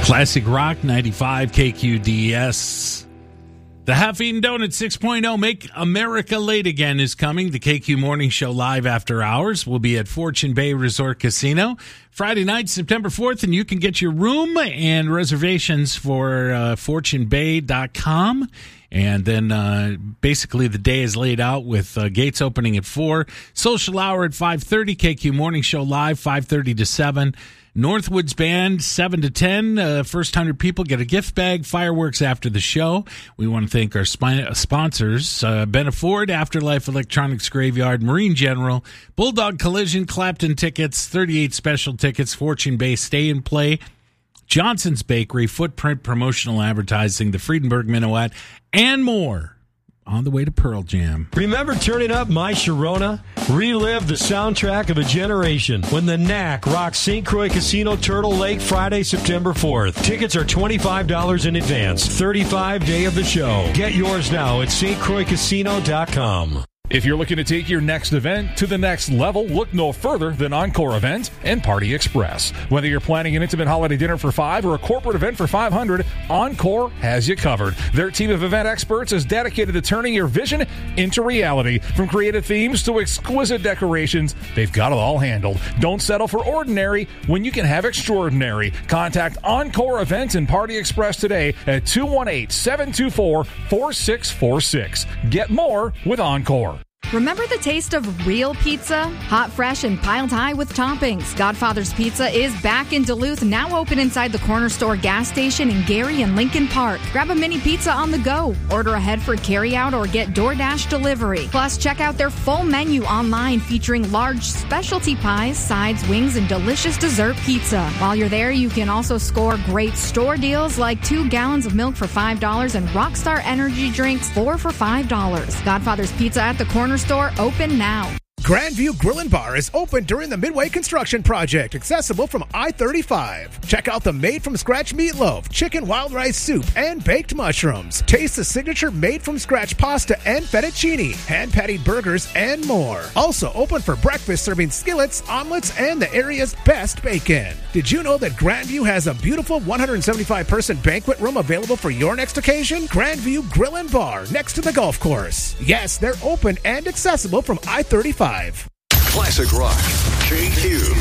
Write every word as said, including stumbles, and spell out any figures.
Classic Rock ninety-five K Q D S. The Half-Eaten Donut six point oh Make America Late Again is coming. The K Q Morning Show live after hours will be at Fortune Bay Resort Casino Friday night, September fourth, and you can get your room and reservations for uh, fortune bay dot com. And then uh, basically the day is laid out with uh, gates opening at four, social hour at five thirty, K Q Morning Show live five thirty to seven. Northwoods Band, seven to ten. Uh, first one hundred people get a gift bag, fireworks after the show. We want to thank our spi- sponsors, uh, Ben Afford, Afterlife Electronics Graveyard, Marine General, Bulldog Collision, Clapton Tickets, thirty-eight Special Tickets, Fortune Bay Stay and Play, Johnson's Bakery, Footprint Promotional Advertising, the Friedenberg Minuet, and more. On the way to Pearl Jam. Remember turning up My Sharona? Relive the soundtrack of a generation when the N A C rocks Saint Croix Casino Turtle Lake Friday, September fourth. Tickets are twenty-five dollars in advance. thirty-five day of the show. Get yours now at st croix casino dot com. If you're looking to take your next event to the next level, look no further than Encore Event and Party Express. Whether you're planning an intimate holiday dinner for five or a corporate event for five hundred, Encore has you covered. Their team of event experts is dedicated to turning your vision into reality. From creative themes to exquisite decorations, they've got it all handled. Don't settle for ordinary when you can have extraordinary. Contact Encore Events and Party Express today at two one eight, seven two four, four six four six. Get more with Encore. Remember the taste of real pizza? Hot, fresh, and piled high with toppings. Godfather's Pizza is back in Duluth, now open inside the Corner Store gas station in Gary and Lincoln Park. Grab a mini pizza on the go. Order ahead for carryout or get DoorDash delivery. Plus, check out their full menu online featuring large specialty pies, sides, wings, and delicious dessert pizza. While you're there, you can also score great store deals like two gallons of milk for five dollars and Rockstar Energy drinks, four for five dollars. Godfather's Pizza at the Corner Store, open now. Grandview Grill and Bar is open during the Midway Construction Project, accessible from I thirty-five. Check out the made-from-scratch meatloaf, chicken wild rice soup, and baked mushrooms. Taste the signature made-from-scratch pasta and fettuccine, hand-patted burgers, and more. Also open for breakfast, serving skillets, omelets, and the area's best bacon. Did you know that Grandview has a beautiful one hundred seventy-five person banquet room available for your next occasion? Grandview Grill and Bar, next to the golf course. Yes, they're open and accessible from I thirty-five. Classic Rock, K Q.